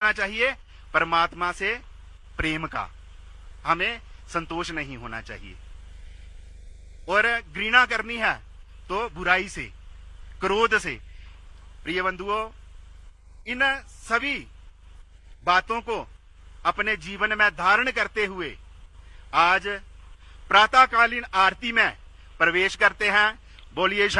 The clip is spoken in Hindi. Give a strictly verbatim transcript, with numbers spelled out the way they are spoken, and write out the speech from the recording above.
होना चाहिए? परमात्मा से प्रेम का। हमें संतोष नहीं होना चाहिए। और घृणा करनी है तो बुराई से, क्रोध से। प्रिय बंधुओं, इन सभी बातों को अपने जीवन में धारण करते हुए आज प्रातःकालीन आरती में प्रवेश करते हैं। बोलिए